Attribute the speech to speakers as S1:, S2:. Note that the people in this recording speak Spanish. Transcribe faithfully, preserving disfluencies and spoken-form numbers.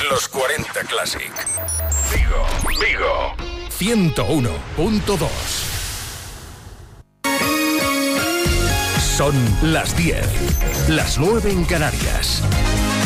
S1: los cuarenta Classic. Vigo, Vigo. ciento uno punto dos. Son las diez, las nueve en Canarias.